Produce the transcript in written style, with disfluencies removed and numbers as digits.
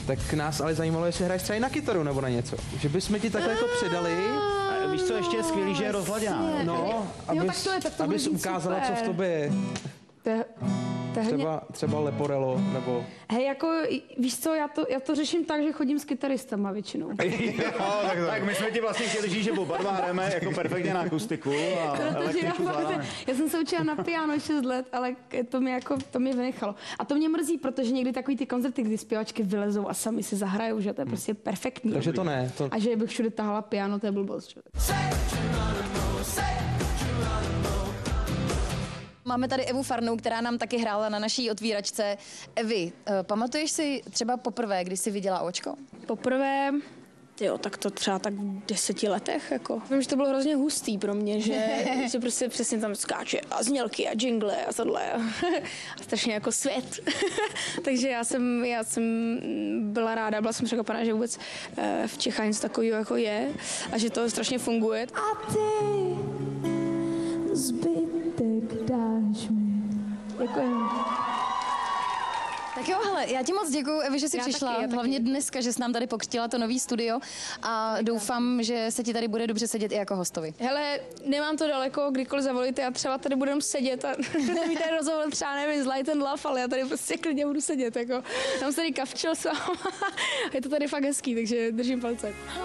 Tak nás ale zajímalo, jestli hraješ třeba i na kytaru nebo na něco. Že bychom ti takhle jako přidali. A víš co, ještě je skvělý, že je rozladěná. No, abys ukázala, co v tobě je. Třeba Leporello, nebo... Hej, jako, víš co, já to řeším tak, že chodím s kytaristama většinou. Tak my jsme ti vlastně chtěli říct, že oba dva hrajeme jako perfektně na akustiku a elektriku zvládáme. Já jsem se učila na piano 6 let, ale to mě vynechalo. A to mě mrzí, protože někdy takový ty koncerty, kdy zpěvačky vylezou a sami si zahrajou, že to je prostě perfektní. Takže to ne. A že bych všude tahala piano, to je blbost. Máme tady Evu Farnou, která nám taky hrála na naší otvíračce. Evi, pamatuješ si třeba poprvé, kdy jsi viděla očko? Poprvé, jo, tak to třeba tak v 10 letech, jako. Vím, že to bylo hrozně hustý pro mě, že prostě přesně tam skáče a znělky a jingle a tohle a strašně jako svět. Takže já jsem byla ráda, byla jsem překvapená, že vůbec v Čechách něco takového jako je a že to strašně funguje. A ty zbytek dáš mi. Děkuji. Tak jo, hele, já ti moc děkuju, Evi, že jsi přišla, hlavně dneska, že jsi nám tady pokřtila to nový studio a doufám, že se ti tady bude dobře sedět i jako hostovi. Hele, nemám to daleko, kdykoliv zavolíte, já třeba tady budeme sedět a mít tady rozhovor třeba, nevím, z Light and Love, ale já tady prostě klidně budu sedět, jako. Tam se tady kavčil sám, je to tady fakt hezký, takže držím palce.